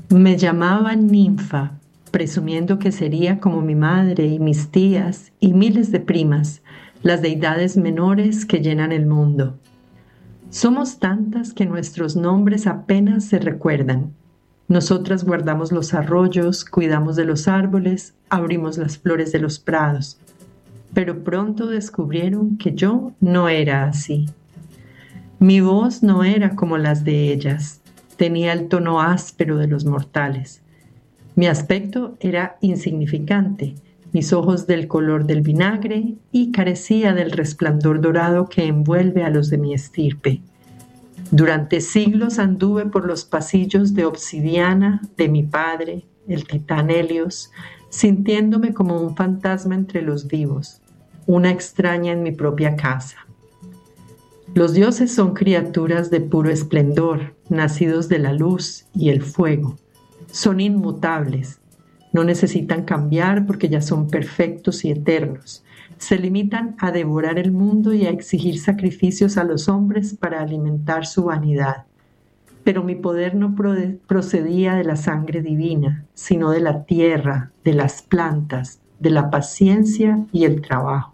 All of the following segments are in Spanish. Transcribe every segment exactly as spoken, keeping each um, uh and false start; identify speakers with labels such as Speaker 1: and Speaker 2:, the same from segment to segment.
Speaker 1: Me llamaban ninfa, presumiendo que sería como mi madre y mis tías y miles de primas, las deidades menores que llenan el mundo. Somos tantas que nuestros nombres apenas se recuerdan. Nosotras guardamos los arroyos, cuidamos de los árboles, abrimos las flores de los prados. Pero pronto descubrieron que yo no era así. Mi voz no era como las de ellas. Tenía el tono áspero de los mortales. Mi aspecto era insignificante, mis ojos del color del vinagre y carecía del resplandor dorado que envuelve a los de mi estirpe. Durante siglos anduve por los pasillos de obsidiana de mi padre, el titán Helios, sintiéndome como un fantasma entre los vivos, una extraña en mi propia casa. Los dioses son criaturas de puro esplendor, nacidos de la luz y el fuego. Son inmutables, no necesitan cambiar porque ya son perfectos y eternos. Se limitan a devorar el mundo y a exigir sacrificios a los hombres para alimentar su vanidad. Pero mi poder no procedía de la sangre divina, sino de la tierra, de las plantas, de la paciencia y el trabajo.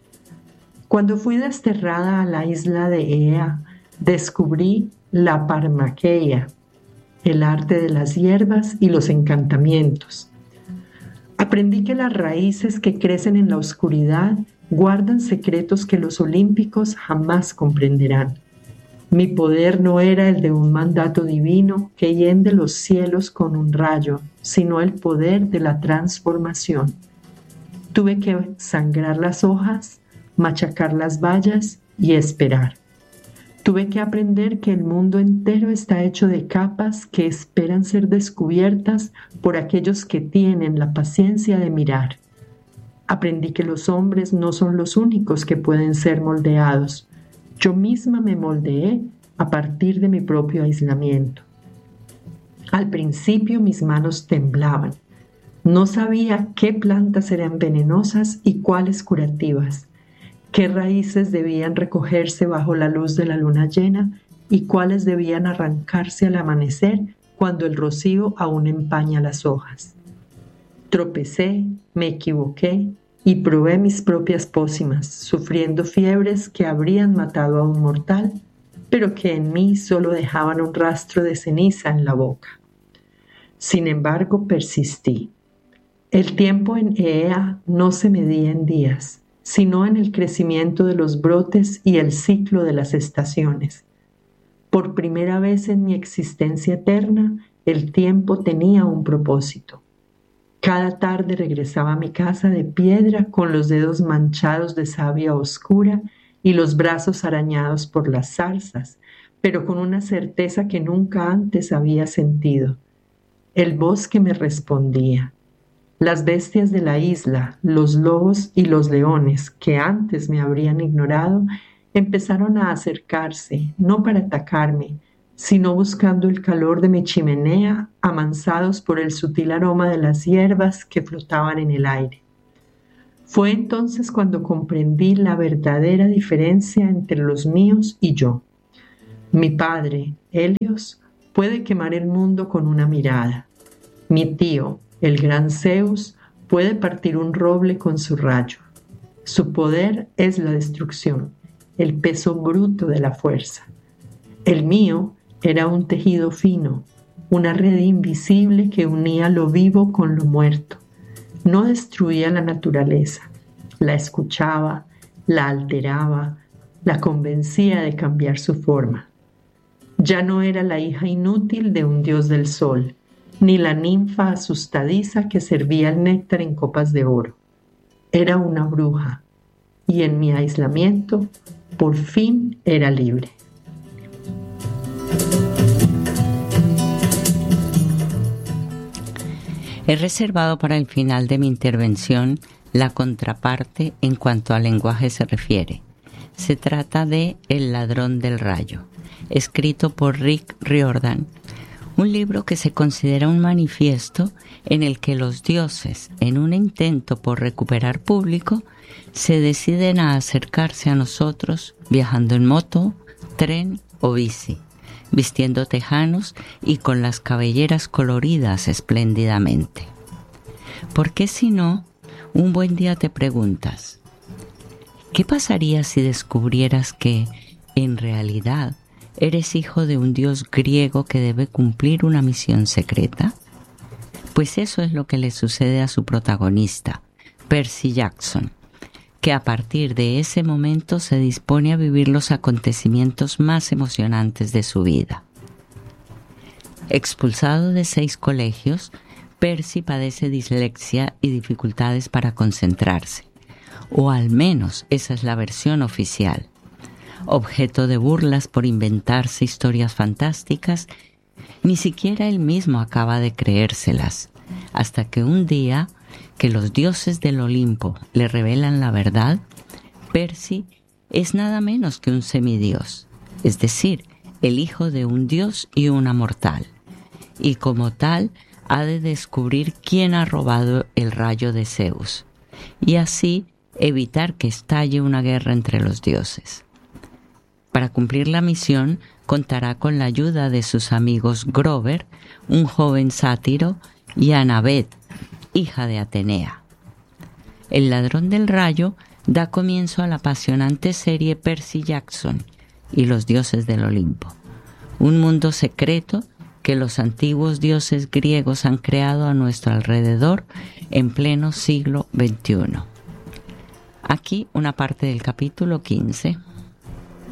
Speaker 1: Cuando fui desterrada a la isla de Ea, descubrí la parmaqueia, el arte de las hierbas y los encantamientos. Aprendí que las raíces que crecen en la oscuridad guardan secretos que los olímpicos jamás comprenderán. Mi poder no era el de un mandato divino que hiende los cielos con un rayo, sino el poder de la transformación. Tuve que sangrar las hojas, machacar las bayas y esperar. Tuve que aprender que el mundo entero está hecho de capas que esperan ser descubiertas por aquellos que tienen la paciencia de mirar. Aprendí que los hombres no son los únicos que pueden ser moldeados. Yo misma me moldeé a partir de mi propio aislamiento. Al principio mis manos temblaban. No sabía qué plantas eran venenosas y cuáles curativas. Qué raíces debían recogerse bajo la luz de la luna llena y cuáles debían arrancarse al amanecer cuando el rocío aún empaña las hojas. Tropecé, me equivoqué y probé mis propias pócimas, sufriendo fiebres que habrían matado a un mortal, pero que en mí solo dejaban un rastro de ceniza en la boca. Sin embargo, persistí. El tiempo en Ea no se medía en días, sino en el crecimiento de los brotes y el ciclo de las estaciones. Por primera vez en mi existencia eterna, el tiempo tenía un propósito. Cada tarde regresaba a mi casa de piedra con los dedos manchados de savia oscura y los brazos arañados por las zarzas, pero con una certeza que nunca antes había sentido. El bosque me respondía. Las bestias de la isla, los lobos y los leones, que antes me habrían ignorado, empezaron a acercarse, no para atacarme, sino buscando el calor de mi chimenea, amansados por el sutil aroma de las hierbas que flotaban en el aire. Fue entonces cuando comprendí la verdadera diferencia entre los míos y yo. Mi padre, Helios, puede quemar el mundo con una mirada. Mi tío, el gran Zeus, puede partir un roble con su rayo. Su poder es la destrucción, el peso bruto de la fuerza. El mío era un tejido fino, una red invisible que unía lo vivo con lo muerto. No destruía la naturaleza, la escuchaba, la alteraba, la convencía de cambiar su forma. Ya no era la hija inútil de un dios del sol, ni la ninfa asustadiza que servía el néctar en copas de oro. Era una bruja, y en mi aislamiento, por fin era libre.
Speaker 2: He reservado para el final de mi intervención la contraparte en cuanto al lenguaje se refiere. Se trata de El ladrón del rayo, escrito por Rick Riordan, un libro que se considera un manifiesto en el que los dioses, en un intento por recuperar público, se deciden a acercarse a nosotros viajando en moto, tren o bici, vistiendo tejanos y con las cabelleras coloridas espléndidamente. ¿Por qué si no, un buen día te preguntas, ¿qué pasaría si descubrieras que, en realidad, eres hijo de un dios griego que debe cumplir una misión secreta? Pues eso es lo que le sucede a su protagonista, Percy Jackson, que a partir de ese momento se dispone a vivir los acontecimientos más emocionantes de su vida. Expulsado de seis colegios, Percy padece dislexia y dificultades para concentrarse, o al menos esa es la versión oficial. Objeto de burlas por inventarse historias fantásticas, ni siquiera él mismo acaba de creérselas, hasta que un día que los dioses del Olimpo le revelan la verdad, Percy es nada menos que un semidios, es decir, el hijo de un dios y una mortal, y como tal ha de descubrir quién ha robado el rayo de Zeus, y así evitar que estalle una guerra entre los dioses. Para cumplir la misión, contará con la ayuda de sus amigos Grover, un joven sátiro, y Annabeth, hija de Atenea. El ladrón del rayo da comienzo a la apasionante serie Percy Jackson y los dioses del Olimpo, un mundo secreto que los antiguos dioses griegos han creado a nuestro alrededor en pleno siglo veintiuno. Aquí una parte del capítulo quince.